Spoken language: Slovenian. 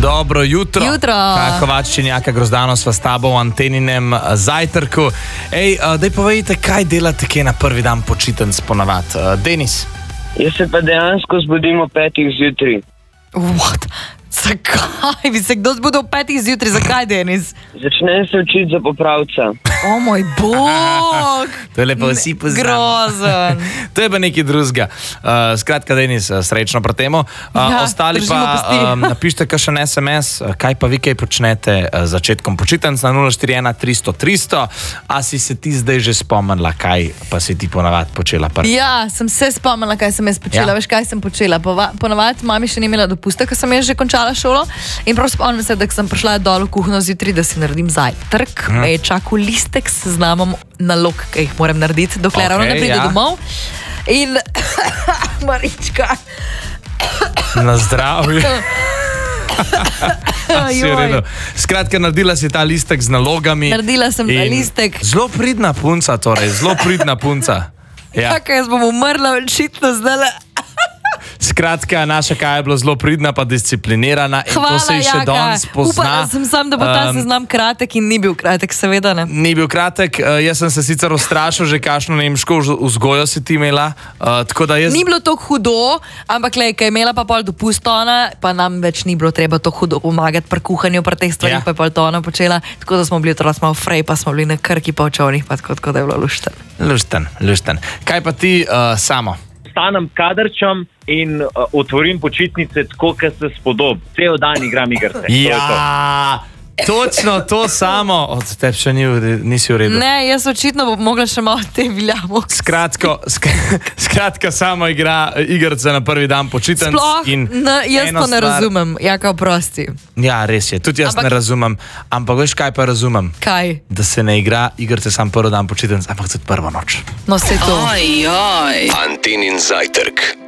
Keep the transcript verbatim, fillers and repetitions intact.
Dobro jutro. Jutro. Kako Vaččinjaka Grozdano sva s tabo v Anteninem zajtrku. Ej, daj povejte, kaj delate kje na prvi dan počitnic ponavad? Denis? Jaz se pa dejansko zbudim ob petih zjutraj. What? Zakaj bi se kdo zbudil ob petih zjutraj? Zakaj, Denis? Začnem se učiti za popravca. O moj bog! To je lepo, vsi poznamo. Grozen. To je pa nekaj drugega. Uh, skratka, Denis, srečno pri temu. Uh, Ja, ostali držimo pa pesti. um, napišite kakšen es em es, kaj pa vi kaj počnete uh, začetkom počitnic na nula štiri ena tristo tristo. A si se ti zdaj že spomnila, kaj pa si ti ponavad počela prvi? Ja, sem se spomnila, kaj sem jaz počela. Ja. Veš, kaj sem počela? Pova- Ponavadi mami še ni imela dopusta, ker sem jaz že končala šolo. In prav spomnim se, da sem prišla dol v kuhno zjutraj, da si naredim zajtrk. Hm. Me je čakal listek s seznamom nalog, ki jih moram narediti, dokler ravno ne Okej, pride ja. domov. In Marička. Na zdravje. A si v Joj. redu. Skratka, naredila si ta listek z nalogami. Naredila sem ta in listek. Zelo pridna punca, torej, zelo pridna punca. Ja. Tako, jaz bom umrla, očitno zdaj. Skratka, naša Kaja je bila zelo pridna pa disciplinirana in Hvala, to se ji še Jaka. danes pozna. Upala sem sam, da bo ta Um, seznam kratek in ni bil kratek, seveda ne. Ni bil kratek, uh, jaz sem se sicer ustrašil, že kakšno nemško vz- vzgojo si ti imela. Uh, tako da jaz... Ni bilo tako hudo, ampak lej, kaj je imela pa pol dopust ona, pa nam več ni bilo treba tako hudo pomagati pri kuhanju, pri teh stvarih, Ja. pa je pol to ona počela. Tako da smo bili otroci malo frej, pa smo bili na krki pa v čovnih, pa tako, tako da je bilo lušten. Lušten, lušten. Kaj pa ti uh, samo? Stanem kadrčam in uh, otvorim počitnice tako, kot se spodob. Cel dan igram igrice. To je to. Ja, točno to samo. Od tebi še ni, v re- nisi v redu. Ne, jaz očitno bom mogla še malo te viljamo. Skratko, sk skratka, samo igra igrice na prvi dan počitnic. Sploh, in ne, jaz eno to ne stvar- razumem, Jaka, oprosti. Ja, res je, tudi jaz Ampak- ampak, ne razumem. Ampak veš, kaj pa razumem? Kaj? Da se ne igra igrice sam prvi dan počitnic, ampak tudi prvo noč. No, se to. Antenin zajtrk.